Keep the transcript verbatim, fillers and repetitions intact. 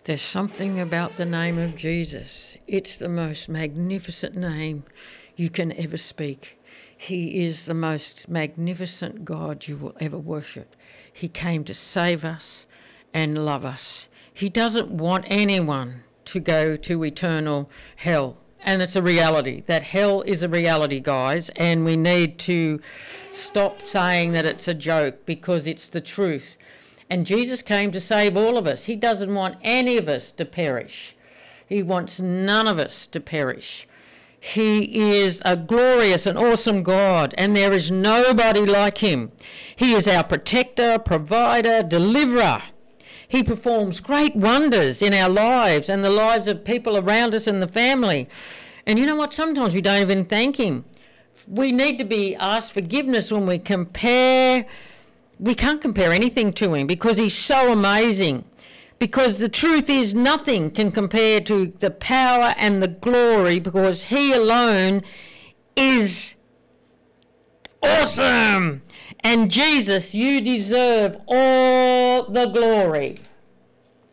There's something about the name of Jesus. It's the most magnificent name you can ever speak. He is the most magnificent God you will ever worship. He came to save us and love us. He doesn't want anyone to go to eternal hell. And it's a reality. That hell is a reality, guys, and we need to stop saying that it's a joke, because it's the truth. And Jesus came to save all of us. He doesn't want any of us to perish. He wants none of us to perish. He is a glorious and awesome God, and there is nobody like him. He is our protector, provider, deliverer. He performs great wonders in our lives and the lives of people around us and the family. And you know what? Sometimes we don't even thank him. We need to be asked forgiveness when we compare. We can't compare anything to him, because he's so amazing. Because the truth is, nothing can compare to the power and the glory, because he alone is awesome. And Jesus, you deserve all the glory.